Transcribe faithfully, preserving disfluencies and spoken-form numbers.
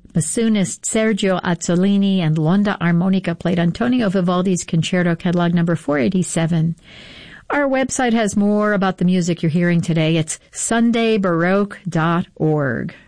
Bassoonist Sergio Azzolini and l'onda armonica played Antonio Vivaldi's Concerto, catalog number four eighty-seven. Our website has more about the music you're hearing today. It's sunday baroque dot org.